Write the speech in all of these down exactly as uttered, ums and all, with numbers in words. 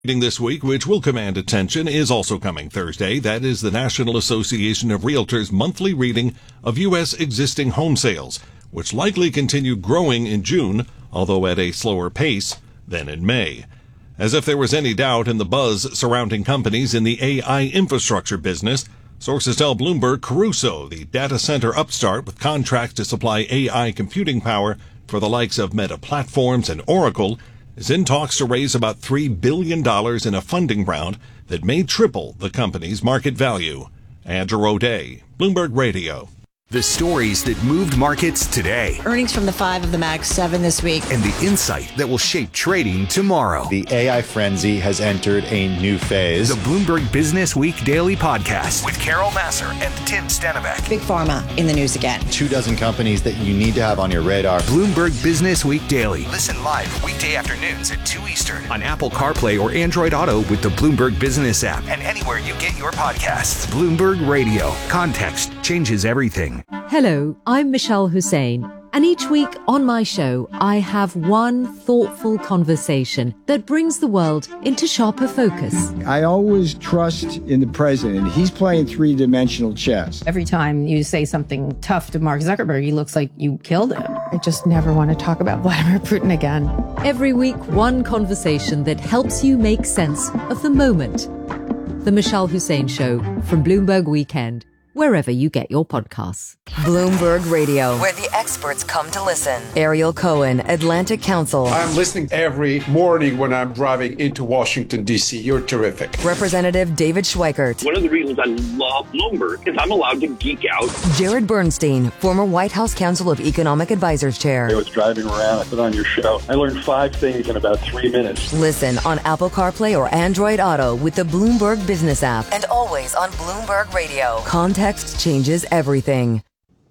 Meeting this week, which will command attention, is also coming Thursday. That is the National Association of Realtors' monthly reading of U S existing home sales, which likely continue growing in June, although at a slower pace than in May. As if there was any doubt in the buzz surrounding companies in the A I infrastructure business, sources tell Bloomberg Crusoe, the data center upstart with contracts to supply A I computing power for the likes of Meta Platforms and Oracle, is in talks to raise about three billion dollars in a funding round that may triple the company's market value. Andrew O'Day, Bloomberg Radio. The stories that moved markets today. Earnings from the five of the Mag seven this week. And the insight that will shape trading tomorrow. The A I frenzy has entered a new phase. The Bloomberg Business Week Daily Podcast with Carol Massar and Tim Stenbeck. Big Pharma in the news again. Two dozen companies that you need to have on your radar. Bloomberg Business Week Daily. Listen live weekday afternoons at two Eastern on Apple CarPlay or Android Auto with the Bloomberg Business app and anywhere you get your podcasts. Bloomberg Radio. Context changes everything. Hello, I'm Michelle Hussein, and each week on my show, I have one thoughtful conversation that brings the world into sharper focus. I always trust in the president. He's playing three-dimensional chess. Every time you say something tough to Mark Zuckerberg, he looks like you killed him. I just never want to talk about Vladimir Putin again. Every week, one conversation that helps you make sense of the moment. The Michelle Hussein Show from Bloomberg Weekend. Wherever you get your podcasts. Bloomberg Radio, where the experts come to listen. Ariel Cohen, Atlantic Council. I'm listening every morning when I'm driving into Washington, D C. You're terrific. Representative David Schweikert. One of the reasons I love Bloomberg is I'm allowed to geek out. Jared Bernstein, former White House Council of Economic Advisors Chair. I was driving around, I put on your show. I learned five things in about three minutes. Listen on Apple CarPlay or Android Auto with the Bloomberg Business app. And always on Bloomberg Radio. Context changes everything.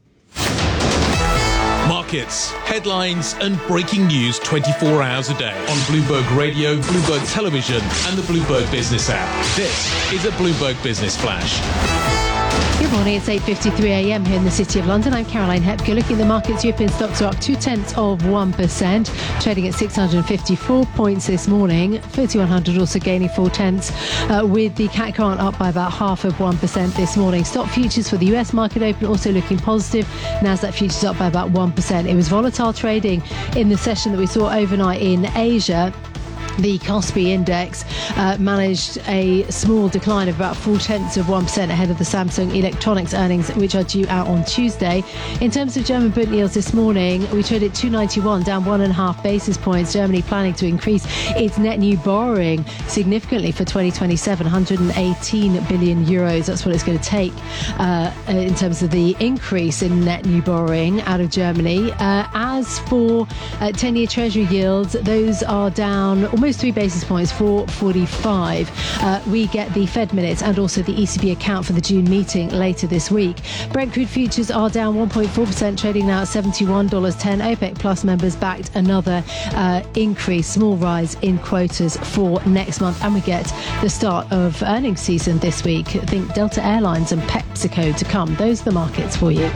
Markets, headlines, and breaking news twenty-four hours a day on Bloomberg Radio, Bloomberg Television, and the Bloomberg Business app. This is a Bloomberg Business Flash. Good morning, it's eight fifty-three a.m. here in the City of London. I'm Caroline Hepker. Looking at the markets, European stocks are up two-tenths of one percent, trading at six hundred fifty-four points this morning. thirty-one hundred also gaining four-tenths, uh, with the C A C grant up by about half of one percent this morning. Stock futures for the U S market open also looking positive. Nasdaq futures up by about one percent. It was volatile trading in the session that we saw overnight in Asia. The Kospi index uh, managed a small decline of about four-tenths of one percent ahead of the Samsung Electronics earnings, which are due out on Tuesday. In terms of German Bund yields this morning, we traded two ninety-one, down one and a half basis points. Germany planning to increase its net new borrowing significantly for twenty twenty-seven, one hundred eighteen billion euros. That's what it's going to take uh, in terms of the increase in net new borrowing out of Germany. Uh, as for uh, ten-year Treasury yields, those are down almost three basis points, four forty-five. Uh, we get the Fed minutes and also the E C B account for the June meeting later this week. Brent crude futures are down one point four percent, trading now at seventy-one dollars and ten cents. OPEC Plus members backed another uh, increase, small rise in quotas for next month. And we get the start of earnings season this week. I think Delta Airlines and PepsiCo to come. Those are the markets for you.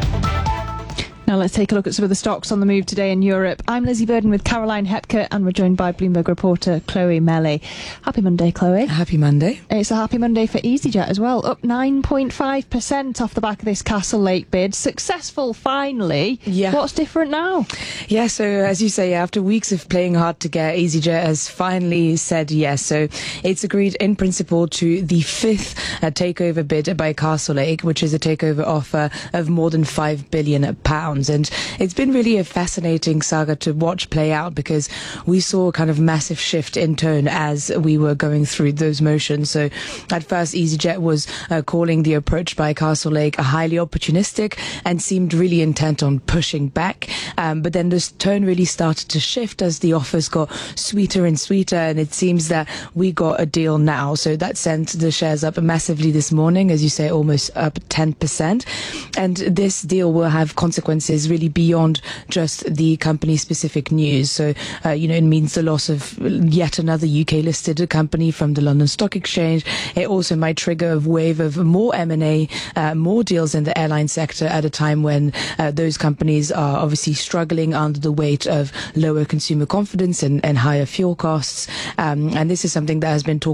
Now let's take a look at some of the stocks on the move today in Europe. I'm Lizzie Burden with Caroline Hepker, and we're joined by Bloomberg reporter Chloe Melly. Happy Monday, Chloe. Happy Monday. It's a happy Monday for EasyJet as well, up nine point five percent off the back of this Castle Lake bid. Successful, finally. Yeah. What's different now? Yeah, so as you say, after weeks of playing hard to get, EasyJet has finally said yes. So it's agreed in principle to the fifth uh, takeover bid by Castle Lake, which is a takeover offer of more than five billion pounds. And it's been really a fascinating saga to watch play out, because we saw a kind of massive shift in tone as we were going through those motions. So at first, EasyJet was uh, calling the approach by Castle Lake a highly opportunistic and seemed really intent on pushing back. Um, but then this tone really started to shift as the offers got sweeter and sweeter, and it seems that we got a deal now. So that sent the shares up massively this morning, as you say, almost up ten percent. And this deal will have consequences is really beyond just the company-specific news. So, uh, you know, it means the loss of yet another U K-listed company from the London Stock Exchange. It also might trigger a wave of more M and A, uh, more deals in the airline sector at a time when uh, those companies are obviously struggling under the weight of lower consumer confidence and, and higher fuel costs. Um, and this is something that has been talked